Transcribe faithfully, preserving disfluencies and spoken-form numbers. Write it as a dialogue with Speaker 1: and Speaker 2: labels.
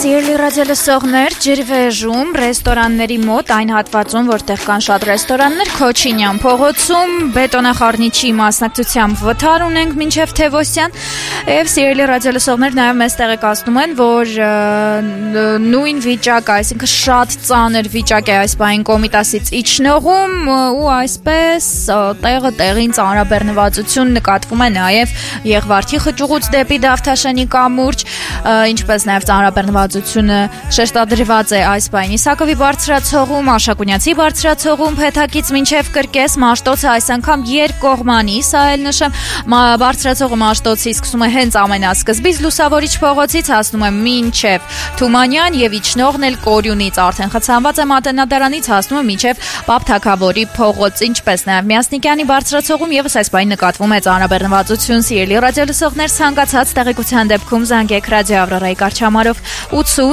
Speaker 1: Սիրելի ռադիոլսողներ, ջրվեժում, ռեստորանների մոտ, այն հատվածում, որտեղ կան շատ ռեստորաններ, Քոչինյան փողոցում, բետոնախառնիչի մասնակցությամբ վթար ունենք մինչև Թևոսյան, եւ սիրելի ռադիոլսողներ նաև մեզ տեղեկացնում են, որ նույն վիճակը, այսինքն շատ ծանր վիճակ է այս բային Կոմիտասից Իջնողում ու այսպես տեղը տեղին ծանրաբեռնվածություն նկատվում է նաև Եղվարդի խճուղուց դեպի Դավթաշենի կամուրջ, ինչպես նաև ծանրաբեռնվածությունը շեշտադրված է այս բային Իսակովի բարձրացողում, Աշակունյացի բարձրացողում, Փեթակից մինչև Կրկես, Մաշտոցը այս անգամ երկկողմանի, սա էլ նշեմ, բարձրացողը Մաշտոցի սկսում է հենց ամենասկզբից Լուսավորիչ փողոցից, հասնում է մինչև Թումանյան եւ իջնողն էլ Կորյունից, արդեն խցանված է Մատենադարանից, հասնում է մինչև Պապ Թագավորի փողոց, ինչպես նաև Միասնիկյանի բարձրացողում եւս այս բային նկատվում է ծանրաբեռնվածություն, սիրելի ռադիոլսողներ, ցանկացած տեղեկության դեպքում զանգեք Ռադիո Ավրորայի կարգչամարով ութ